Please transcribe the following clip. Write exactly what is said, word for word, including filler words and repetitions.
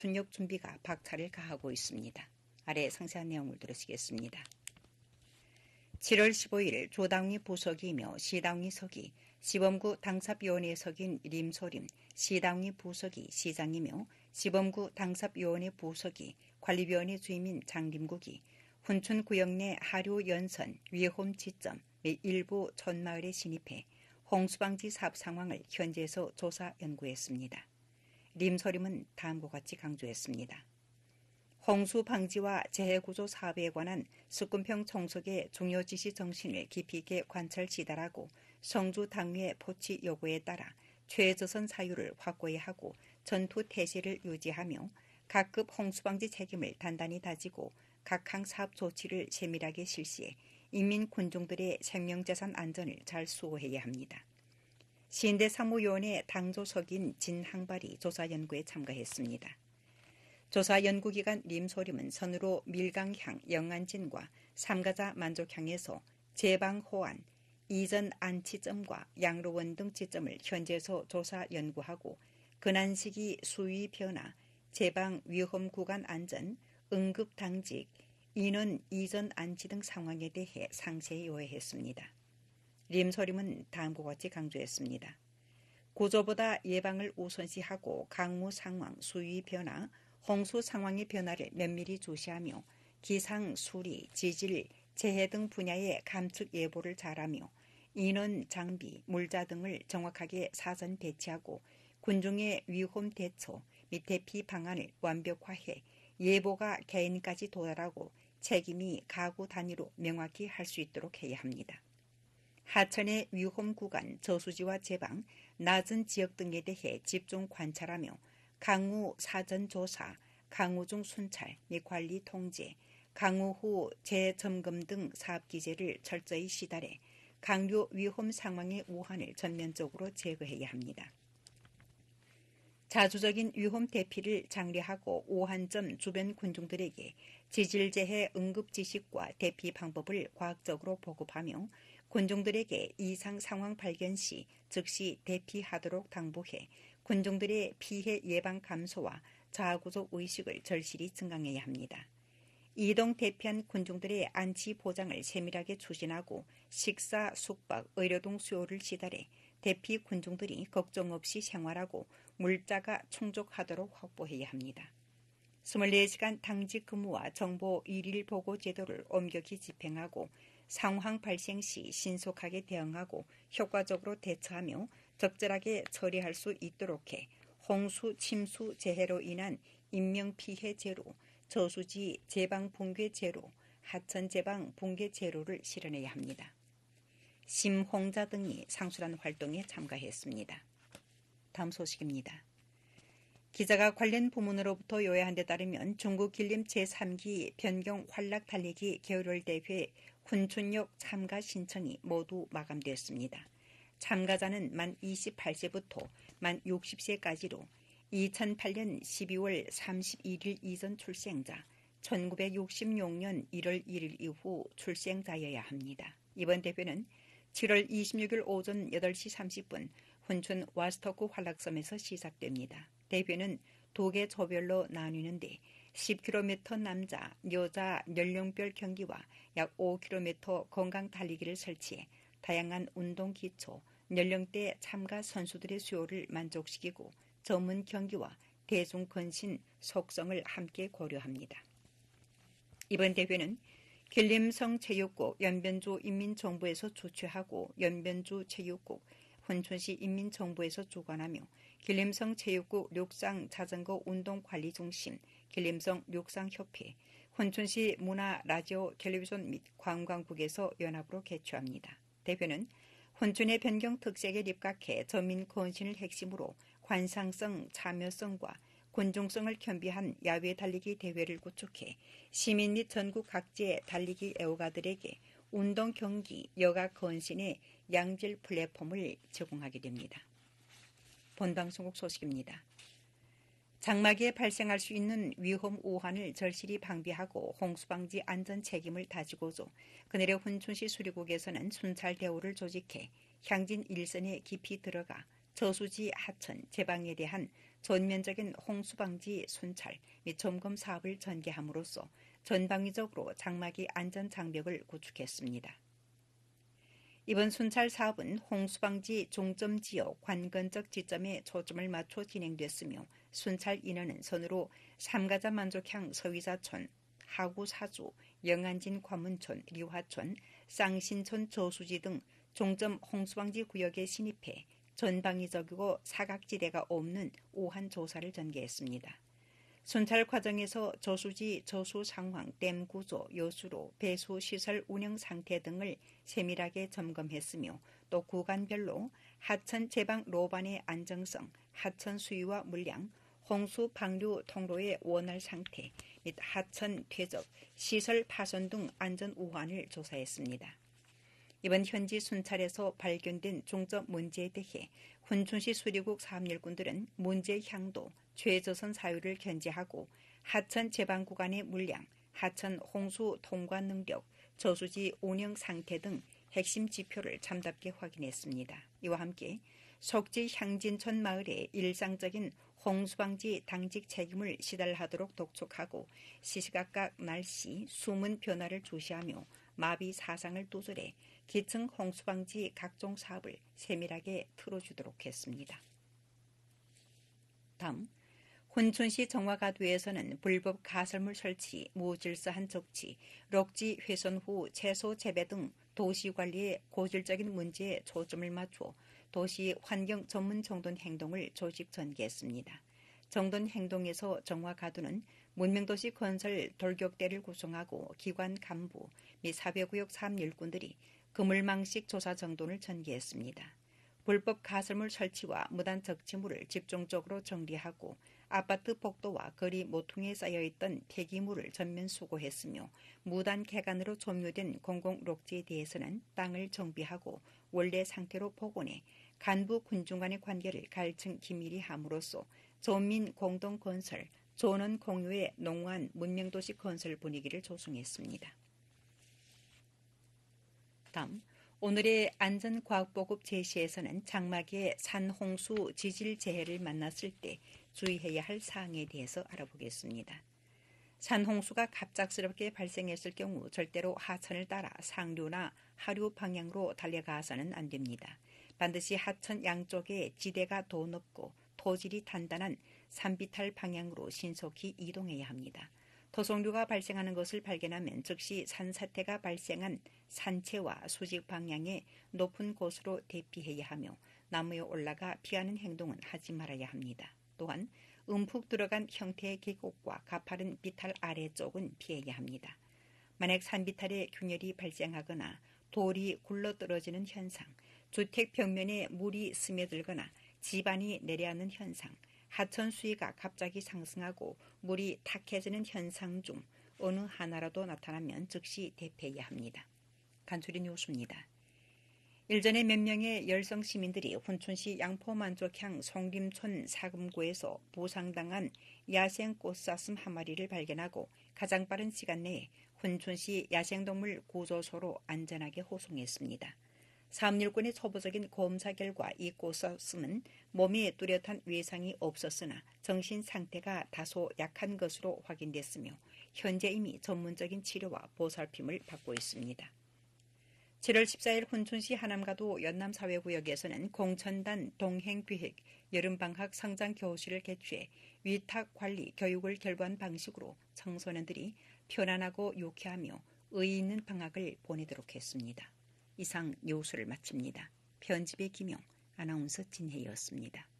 순역 준비가 박차를 가하고 있습니다. 아래 상세한 내용을 들으시겠습니다. 칠월 십오일 조당위 부서기이며 시당위 서기, 시범구 당삽위원회 서기인 림소림, 시당위 부서기 시장이며 시범구 당삽위원회 부서기, 관리위원회 주임인 장림국이 훈춘구역 내 하류 연선, 위험 지점 및 일부 촌마을에 진입해 홍수방지 사업 상황을 현지에서 조사 연구했습니다. 림소림은 다음과 같이 강조했습니다. 홍수 방지와 재해구조 사업에 관한 수군평 총석의 중요 지시 정신을 깊이 있게 관찰 지달하고 성주 당위의 포치 요구에 따라 최저선 사유를 확고히 하고 전투 태세를 유지하며 각급 홍수방지 책임을 단단히 다지고 각항 사업 조치를 세밀하게 실시해 인민 군중들의 생명재산 안전을 잘 수호해야 합니다. 시인대 사무위원회 당조석인 진항발이 조사 연구에 참가했습니다. 조사 연구기관 림소림은 선으로 밀강향 영안진과 삼가자 만족향에서 제방호안, 이전 안치점과 양로원 등 지점을 현지에서 조사 연구하고 근한시기 수위 변화, 제방 위험 구간 안전, 응급 당직, 인원 이전 안치 등 상황에 대해 상세히 요해했습니다. 림소림은 다음과 같이 강조했습니다. 구조보다 예방을 우선시하고 강무 상황, 수위 변화, 홍수 상황의 변화를 면밀히 주시하며 기상, 수리, 지질, 재해 등 분야의 감축 예보를 잘하며 인원, 장비, 물자 등을 정확하게 사전 배치하고 군중의 위험 대처 및 대피 방안을 완벽화해 예보가 개인까지 도달하고 책임이 가구 단위로 명확히 할 수 있도록 해야 합니다. 하천의 위험 구간, 저수지와 제방, 낮은 지역 등에 대해 집중 관찰하며 강우 사전 조사, 강우 중 순찰 및 관리 통제, 강우 후 재점검 등 사업 기제를 철저히 시달해 강류 위험 상황의 우한을 전면적으로 제거해야 합니다. 자주적인 위험 대피를 장려하고 우한점 주변 군중들에게 지질재해 응급 지식과 대피 방법을 과학적으로 보급하며 군중들에게 이상 상황 발견 시 즉시 대피하도록 당부해 군중들의 피해 예방 감소와 자아구조 의식을 절실히 증강해야 합니다. 이동 대피한 군중들의 안치 보장을 세밀하게 추진하고 식사, 숙박, 의료 등 수요를 지달해 대피 군중들이 걱정 없이 생활하고 물자가 충족하도록 확보해야 합니다. 이십사 시간 당직 근무와 정보 일일 보고 제도를 엄격히 집행하고 상황 발생 시 신속하게 대응하고 효과적으로 대처하며 적절하게 처리할 수 있도록 해 홍수, 침수, 재해로 인한 인명피해 제로, 저수지 제방 붕괴 제로, 하천 제방 붕괴 제로를 실현해야 합니다. 심홍자 등이 상수란 활동에 참가했습니다. 다음 소식입니다. 기자가 관련 부문으로부터 요해한 데 따르면 중국 길림 제삼기 변경 활락 달리기 계열대회 훈춘역 참가 신청이 모두 마감됐습니다. 참가자는 만 이십팔 세부터 만 육십 세까지로 이천팔년 십이월 삼십일일 이전 출생자, 천구백육십육 년 일월 일일 이후 출생자여야 합니다. 이번 대회는 칠월 이십육일 오전 여덟 시 삼십 분 훈춘 와스터크 활락섬에서 시작됩니다. 대회는 두 개 조별로 나뉘는데 십 킬로미터 남자, 여자 연령별 경기와 약 오 킬로미터 건강 달리기를 설치해 다양한 운동 기초, 연령대 참가 선수들의 수요를 만족시키고 전문 경기와 대중 건신 속성을 함께 고려합니다. 이번 대회는 길림성 체육국 연변주 인민정부에서 주최하고 연변주 체육국 훈춘시 인민정부에서 주관하며 길림성 체육국 륙상 자전거 운동관리중심, 길림성 륙상협회, 훈춘시 문화, 라디오, 텔레비전 및 관광국에서 연합으로 개최합니다. 대회는 훈춘의 변경 특색에 입각해 저민 건신을 핵심으로 관상성, 참여성과 군중성을 겸비한 야외 달리기 대회를 구축해 시민 및 전국 각지의 달리기 애호가들에게 운동 경기, 여가 건신의 양질 플랫폼을 제공하게 됩니다. 본방송국 소식입니다. 장마기에 발생할 수 있는 위험 우한을 절실히 방비하고 홍수방지 안전 책임을 다지고도 그늘의 훈춘시 수리국에서는 순찰 대우를 조직해 향진 일선에 깊이 들어가 저수지 하천 제방에 대한 전면적인 홍수 방지 순찰 및 점검 사업을 전개함으로써 전방위적으로 장막이 안전 장벽을 구축했습니다. 이번 순찰 사업은 홍수방지 종점지역 관건적 지점에 초점을 맞춰 진행됐으며 순찰 인원은 선으로 삼가자 만족향 서위사촌, 하구사주, 영안진 관문촌, 리화촌, 쌍신촌 저수지 등 종점 홍수방지 구역에 진입해 전방위적이고 사각지대가 없는 오한 조사를 전개했습니다. 순찰 과정에서 저수지 저수 상황, 댐 구조, 여수로, 배수 시설 운영 상태 등을 세밀하게 점검했으며 또 구간별로 하천 제방 로반의 안정성, 하천 수위와 물량, 홍수 방류 통로의 원활 상태 및 하천 퇴적, 시설 파손 등 안전 우환을 조사했습니다. 이번 현지 순찰에서 발견된 종점 문제에 대해 훈춘시 수리국 사업일꾼들은 문제 향도, 최저선 사유를 견지하고 하천 제방 구간의 물량, 하천 홍수 통과 능력, 저수지 운영 상태 등 핵심 지표를 참답게 확인했습니다. 이와 함께 속지 향진촌 마을의 일상적인 홍수방지 당직 책임을 시달하도록 독촉하고 시시각각 날씨, 수문 변화를 주시하며 마비 사상을 두절해 기층 홍수방지 각종 사업을 세밀하게 틀어주도록 했습니다. 다음, 훈춘시 정화가도에서는 불법 가설물 설치, 무질서한 적치, 록지 훼손 후 채소 재배 등 도시관리의 고질적인 문제에 초점을 맞춰 도시 환경 전문 정돈 행동을 조직 전개했습니다. 정돈 행동에서 정화가도는 문명도시 건설 돌격대를 구성하고 기관 간부 및 사회구역 사업일꾼들이 그물망식 조사 정돈을 전개했습니다. 불법 가설물 설치와 무단 적치물을 집중적으로 정리하고 아파트 복도와 거리 모퉁이에 쌓여있던 폐기물을 전면 수거했으며 무단 개간으로 점유된 공공록지에 대해서는 땅을 정비하고 원래 상태로 복원해 간부 군중 간의 관계를 갈층 긴밀히 함으로써 전민 공동건설, 존원 공유의 농후한 문명도시 건설 분위기를 조성했습니다. 다음, 오늘의 안전과학보급 제시에서는 장막의 산홍수 지질재해를 만났을 때 주의해야 할 사항에 대해서 알아보겠습니다. 산홍수가 갑작스럽게 발생했을 경우 절대로 하천을 따라 상류나 하류 방향으로 달려가서는 안 됩니다. 반드시 하천 양쪽에 지대가 더 높고 토질이 단단한 산비탈 방향으로 신속히 이동해야 합니다. 토성류가 발생하는 것을 발견하면 즉시 산사태가 발생한 산체와 수직 방향의 높은 곳으로 대피해야 하며 나무에 올라가 피하는 행동은 하지 말아야 합니다. 또한 움푹 들어간 형태의 계곡과 가파른 비탈 아래쪽은 피해야 합니다. 만약 산비탈에 균열이 발생하거나 돌이 굴러떨어지는 현상, 주택 벽면에 물이 스며들거나 지반이 내려앉는 현상, 하천 수위가 갑자기 상승하고 물이 탁해지는 현상 중 어느 하나라도 나타나면 즉시 대피해야 합니다. 간추린 뉴스입니다. 일전에 몇 명의 열성 시민들이 훈춘시 양포만족향 송림촌 사금구에서 부상당한 야생 꽃사슴 한 마리를 발견하고 가장 빠른 시간 내에 훈춘시 야생동물 구조소로 안전하게 호송했습니다. 사업일꾼의 초보적인 검사 결과 이 꽃사슴은 몸에 뚜렷한 외상이 없었으나 정신 상태가 다소 약한 것으로 확인됐으며 현재 이미 전문적인 치료와 보살핌을 받고 있습니다. 칠월 십사일 훈춘시 하남가도 연남사회구역에서는 공천단 동행기획 여름방학 성장교실을 개최해 위탁관리 교육을 결부한 방식으로 청소년들이 편안하고 유쾌하며 의의 있는 방학을 보내도록 했습니다. 이상 뉴스를 마칩니다. 편집의 김용, 아나운서 진혜였습니다.